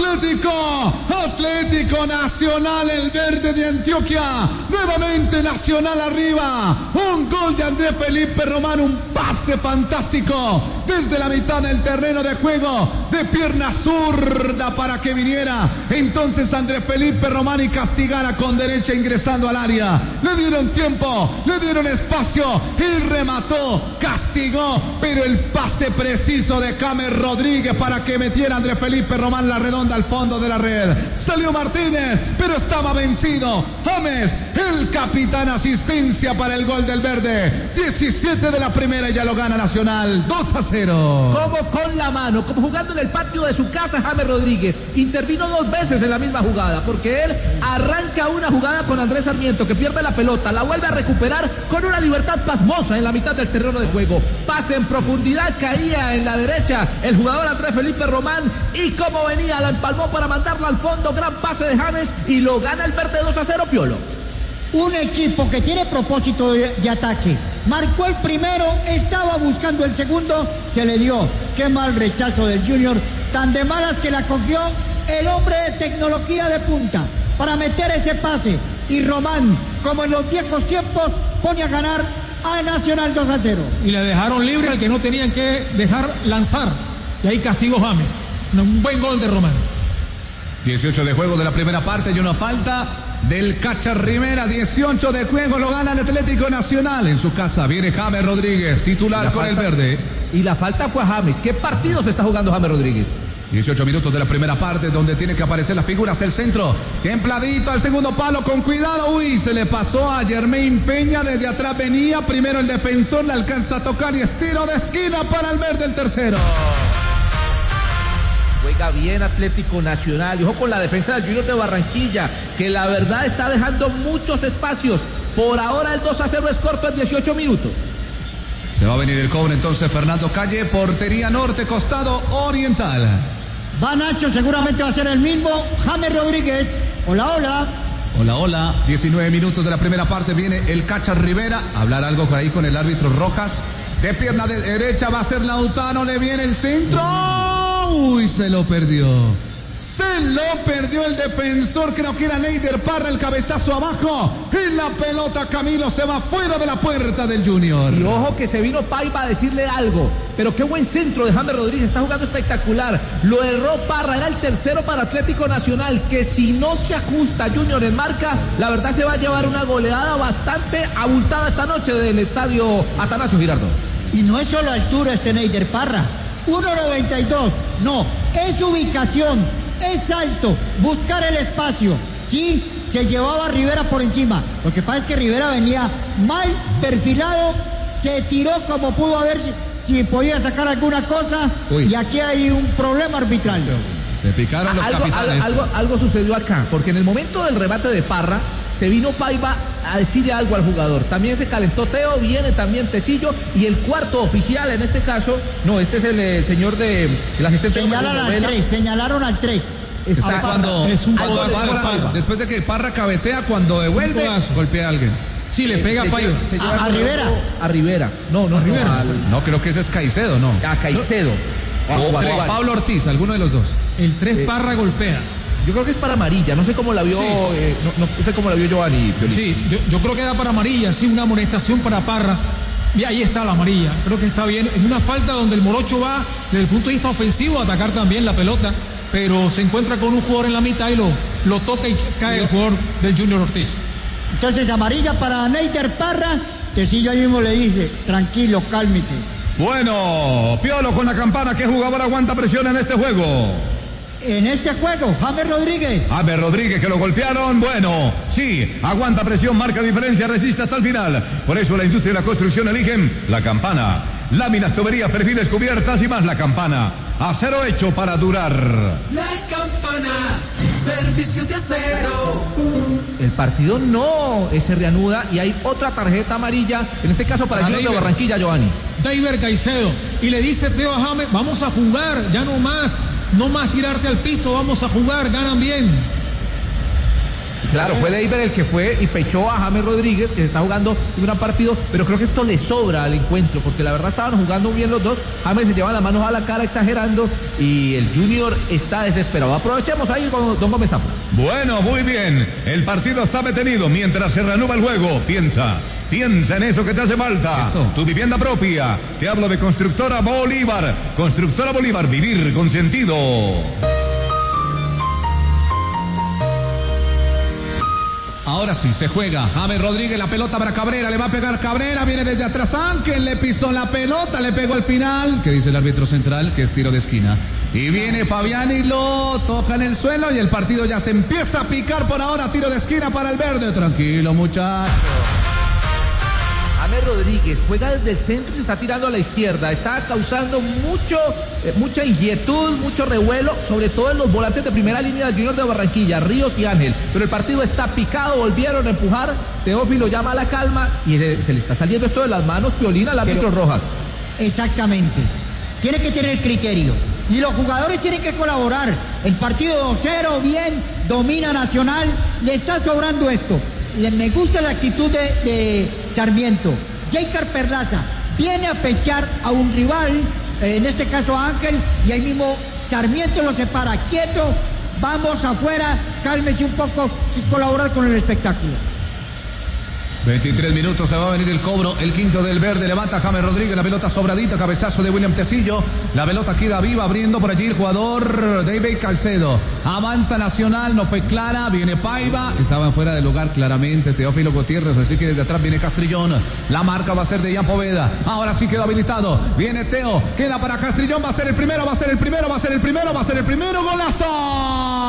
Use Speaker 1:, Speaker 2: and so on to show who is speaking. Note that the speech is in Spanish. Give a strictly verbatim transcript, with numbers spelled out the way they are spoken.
Speaker 1: Atlético, Atlético Nacional, el verde de Antioquia, nuevamente Nacional arriba, un gol de Andrés Felipe Román, un pase fantástico desde la mitad del terreno de juego, de pierna zurda para que viniera entonces Andrés Felipe Román y castigara con derecha ingresando al área, le dieron tiempo, le dieron espacio y remató, castigó, pero el pase preciso de James Rodríguez para que metiera Andrés Felipe Román la redonda al fondo de la red. Salió Martínez, pero estaba vencido. James, el capitán, asistencia para el gol del verde. diecisiete de la primera y ya lo gana Nacional, dos a cero.
Speaker 2: Como con la mano, como jugando en el patio de su casa, James Rodríguez intervino dos veces en la misma jugada, porque él arranca una jugada con Andrés Sarmiento, que pierde la pelota, la vuelve a recuperar con una libertad pasmosa en la mitad del terreno de juego. Pase en profundidad, caía en la derecha el jugador Andrés Felipe Román, y como venía, la empalmó para mandarla al fondo. Gran pase de James y lo gana el verde dos a cero, Piolo.
Speaker 3: Un equipo que tiene propósito de, de ataque. Marcó el primero, estaba buscando el segundo, se le dio. Qué mal rechazo del Junior, tan de malas que la cogió el hombre de tecnología de punta para meter ese pase. Y Román, como en los viejos tiempos, pone a ganar a Nacional dos a cero.
Speaker 4: Y le dejaron libre al que no tenían que dejar lanzar. Y ahí castigó James. Un buen gol de Román.
Speaker 1: dieciocho de juego de la primera parte y una falta del Cacha Rivera. dieciocho de juego, lo gana el Atlético Nacional en su casa. Viene James Rodríguez, titular con falta, el verde.
Speaker 2: Y la falta fue a James. ¿Qué partido se está jugando James Rodríguez?
Speaker 1: dieciocho minutos de la primera parte, donde tiene que aparecer las figuras. El centro, templadito al segundo palo, con cuidado. Uy, se le pasó a Germain Peña. Desde atrás venía, primero el defensor, le alcanza a tocar y es tiro de esquina para el verde, el tercero.
Speaker 2: Juega bien Atlético Nacional, y ojo con la defensa del Junior de Barranquilla, que la verdad está dejando muchos espacios. Por ahora el dos a cero es corto en dieciocho minutos.
Speaker 1: Se va a venir el cobro entonces Fernando Calle, portería norte, costado oriental.
Speaker 3: Va Nacho, seguramente va a ser el mismo. James Rodríguez, hola, hola.
Speaker 1: Hola, hola, diecinueve minutos de la primera parte, viene el Cacha Rivera, hablar algo por ahí con el árbitro Rojas. De pierna de derecha va a ser Lautaro, le viene el centro. Uy, se lo perdió. Se lo perdió el defensor, creo que era Neider Parra, el cabezazo abajo. Y la pelota, Camilo, se va fuera de la puerta del Junior.
Speaker 2: Y ojo que se vino Paiva a decirle algo. Pero qué buen centro de James Rodríguez, está jugando espectacular. Lo erró Parra, era el tercero para Atlético Nacional, que si no se ajusta Junior en marca, la verdad se va a llevar una goleada bastante abultada esta noche del estadio Atanasio Girardot.
Speaker 3: Y no es solo altura este Neider Parra. uno noventa y dos, no, es ubicación, es alto, buscar el espacio. Sí, se llevaba a Rivera por encima. Lo que pasa es que Rivera venía mal perfilado, se tiró como pudo, a ver si, si podía sacar alguna cosa. Uy. Y aquí hay un problema arbitral.
Speaker 1: Se picaron los
Speaker 2: algo,
Speaker 1: capitanes.
Speaker 2: Algo, algo, algo sucedió acá, porque en el momento del remate de Parra, se vino Paiva a decirle algo al jugador. También se calentó Teo, viene también Tecillo, y el cuarto oficial en este caso, no, este es el eh, señor de el asistente.
Speaker 3: Señalaron al tres, señalaron al tres.
Speaker 1: Está cuando
Speaker 4: es un
Speaker 1: cuando Parra, Parra, después de que Parra cabecea, cuando devuelve, golpea a alguien.
Speaker 4: Sí, le pega
Speaker 2: se
Speaker 4: a Paiva.
Speaker 3: A, a Rivera.
Speaker 2: A Rivera. No, no,
Speaker 4: a Rivera.
Speaker 2: No, al...
Speaker 1: no, creo que ese es Caicedo, ¿no?
Speaker 2: A Caicedo.
Speaker 1: O, o, o Pablo Ortiz, alguno de los dos.
Speaker 4: El tres eh, Parra golpea.
Speaker 2: Yo creo que es para amarilla, no sé cómo la vio, sí. eh, no, no sé cómo la vio Giovanni. Piolín.
Speaker 4: Sí, yo, yo creo que da para amarilla, sí, una amonestación para Parra. Y ahí está la amarilla, creo que está bien. En una falta donde el Morocho va, desde el punto de vista ofensivo, a atacar también la pelota, pero se encuentra con un jugador en la mitad y lo, lo toca y cae el jugador del Junior Ortiz.
Speaker 3: Entonces, amarilla para Neider Parra, que sí, yo mismo le dice, tranquilo, cálmese.
Speaker 1: Bueno, Piolo con la campana, ¿qué jugador aguanta presión en este juego?
Speaker 3: En este juego, James Rodríguez.
Speaker 1: James Rodríguez, que lo golpearon, bueno, sí, aguanta presión, marca diferencia, resiste hasta el final. Por eso la industria y la construcción eligen la campana. Láminas, tuberías, perfiles, cubiertas y más la campana. Acero hecho para durar.
Speaker 5: La campana, servicio de acero.
Speaker 2: El partido no se reanuda y hay otra tarjeta amarilla, en este caso para el Junior de Barranquilla, Giovanni.
Speaker 4: Daiver Caicedo, y le dice Teo a James, vamos a jugar, ya no más. No más tirarte al piso, vamos a jugar, ganan bien.
Speaker 2: Claro, fue David el que fue y pechó a James Rodríguez, que se está jugando un gran partido, pero creo que esto le sobra al encuentro, porque la verdad estaban jugando bien los dos. James se lleva las manos a la cara exagerando y el Junior está desesperado. Aprovechemos ahí con don Gómez Zafra.
Speaker 6: Bueno, muy bien. El partido está detenido mientras se reanuda el juego. Piensa. Piensa en eso que te hace falta.
Speaker 1: Eso.
Speaker 6: Tu vivienda propia. Te hablo de Constructora Bolívar. Constructora Bolívar, vivir con sentido.
Speaker 1: Ahora sí, se juega. James Rodríguez, la pelota para Cabrera, le va a pegar Cabrera, viene desde atrás Ángel, le pisó la pelota, le pegó al final, que dice el árbitro central, que es tiro de esquina. Y viene Fabián y lo toca en el suelo y el partido ya se empieza a picar por ahora, tiro de esquina para el verde. Tranquilo, muchachos.
Speaker 2: James Rodríguez juega desde el centro y se está tirando a la izquierda, está causando mucho, eh, mucha inquietud, mucho revuelo, sobre todo en los volantes de primera línea del Junior de Barranquilla, Ríos y Ángel, pero el partido está picado, volvieron a empujar, Teófilo llama a la calma y se, se le está saliendo esto de las manos, Piolín, al árbitro Rojas.
Speaker 3: Exactamente, tiene que tener criterio y los jugadores tienen que colaborar. El partido dos cero, bien, domina Nacional, le está sobrando esto. Me gusta la actitud de, de Sarmiento. Jeicar Perlaza viene a pechar a un rival, en este caso a Ángel, y ahí mismo Sarmiento lo separa. Quieto, vamos afuera, cálmese un poco y colaborar con el espectáculo.
Speaker 1: veintitrés minutos, se va a venir el cobro, el quinto del verde, levanta James Rodríguez, la pelota sobradita, cabezazo de William Tecillo, la pelota queda viva, abriendo por allí el jugador David Caicedo, avanza Nacional, no fue clara, viene Paiva, estaba fuera de lugar claramente Teófilo Gutiérrez, así que desde atrás viene Castrillón, la marca va a ser de Ian Poveda, ahora sí quedó habilitado, viene Teo, queda para Castrillón, va a ser el primero, va a ser el primero, va a ser el primero, va a ser el primero, golazo.